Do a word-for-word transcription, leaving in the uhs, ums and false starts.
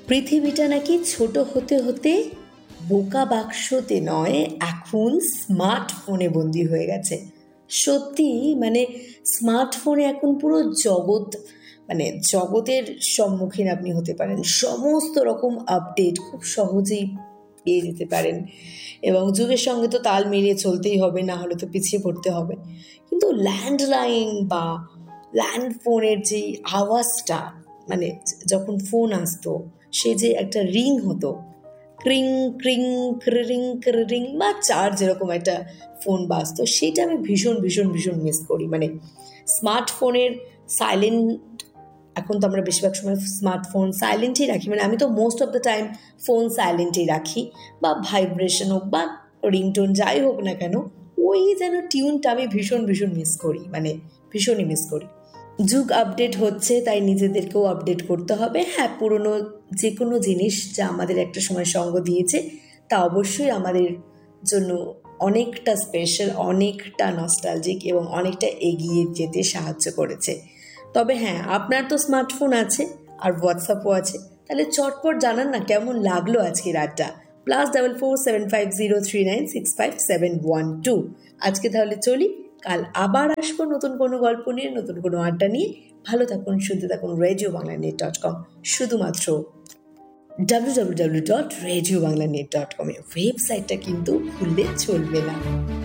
পৃথিবীটা নাকি ছোট হতে হতে বোকা বাক্সতে নয়, এখন স্মার্টফোনে বন্দি হয়ে গেছে। সত্যি, মানে স্মার্টফোনে এখন পুরো জগৎ, মানে জগতের সম্মুখীন আপনি হতে পারেন। সমস্ত রকম আপডেট খুব সহজেই পেয়ে যেতে পারেন, এবং যুগের সঙ্গে তো তাল মিলিয়ে চলতেই হবে, না হলে তো পিছিয়ে পড়তে হবে। কিন্তু ল্যান্ডলাইন বা ল্যান্ড ফোনের যে আওয়াজটা, মানে যখন ফোন আসতো, সে যে একটা রিং হতো, ক্রিং ক্রিং ক্রিং ক্রিং, বা চার যেরকম একটা ফোন বাজতো, সেটা আমি ভীষণ ভীষণ ভীষণ মিস করি। মানে স্মার্টফোনের সাইলেন্ট, এখন তো আমরা বেশিরভাগ সময় স্মার্টফোন সাইলেন্টই রাখি, মানে আমি তো most of the time phone সাইলেন্টই রাখি, বা ভাইব্রেশন হোক বা রিংটোন যাই হোক না কেন, ওই যেন টিউনটা আমি ভীষণ ভীষণ মিস করি, মানে ভীষণই মিস করি। যুগ আপডেট হচ্ছে, তাই নিজেদেরকেও আপডেট করতে হবে। হ্যাঁ, পুরনো যে কোনো জিনিস যা আমাদের একটা সময় সঙ্গ দিয়েছে, তা অবশ্যই আমাদের জন্য অনেকটা স্পেশাল, অনেকটা নস্টালজিক এবং অনেকটা এগিয়ে যেতে সাহায্য করেছে। তবে হ্যাঁ, আপনার তো স্মার্টফোন আছে আর হোয়াটসঅ্যাপও আছে, তাহলে চটপট জানান না কেমন লাগলো আজকের রাতটা। Plus double four seven five zero three nine six five seven one two. আজকে তাহলে চলি, কাল আবার আসবো নতুন কোনো গল্প নিয়ে, নতুন কোনো আড্ডা নিয়ে। ভালো থাকুন, শুনতে থাকুন radio Bangla net dot com. শুধুমাত্র W W W dot radio Bangla net dot com এ ওয়েবসাইটটা কিন্তু ভুললে চলবে না।